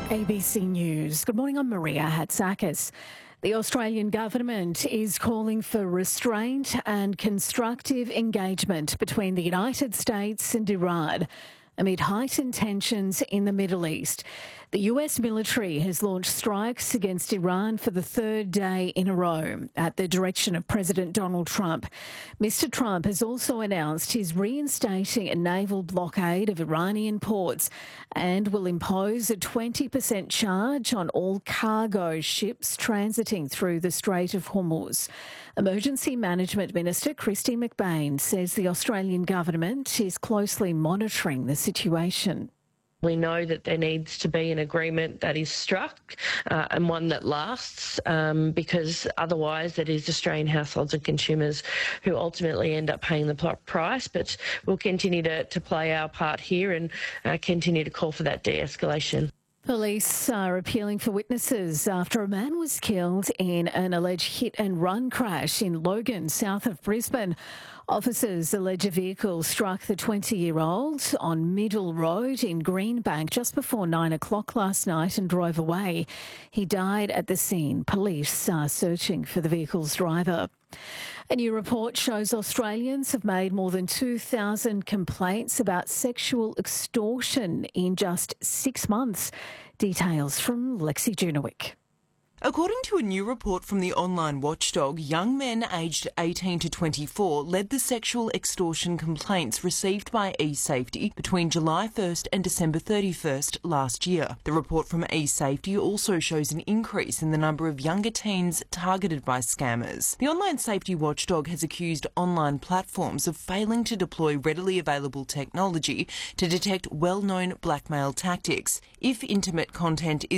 ABC News. Good morning, I'm Maria Hatzakis. The Australian government is calling for restraint and constructive engagement between the United States and Iran amid heightened tensions in the Middle East. The US military has launched strikes against Iran for the third day in a row at the direction of President Donald Trump. Mr. Trump has also announced he's reinstating a naval blockade of Iranian ports and will impose a 20% charge on all cargo ships transiting through the Strait of Hormuz. Emergency Management Minister Kristy McBain says the Australian government is closely monitoring the situation. We know that there needs to be an agreement that is struck and one that lasts, because otherwise it is Australian households and consumers who ultimately end up paying the price. But we'll continue to play our part here and continue to call for that de-escalation. Police are appealing for witnesses after a man was killed in an alleged hit-and-run crash in Logan, south of Brisbane. Officers allege a vehicle struck the 20-year-old on Middle Road in Greenbank just before 9 o'clock last night and drove away. He died at the scene. Police are searching for the vehicle's driver. A new report shows Australians have made more than 2,000 complaints about sexual extortion in just 6 months. Details from Lexi Junowick. According to a new report from the online watchdog, young men aged 18 to 24 led the sexual extortion complaints received by eSafety between July 1st and December 31st last year. The report from eSafety also shows an increase in the number of younger teens targeted by scammers. The online safety watchdog has accused online platforms of failing to deploy readily available technology to detect well-known blackmail tactics. If intimate content is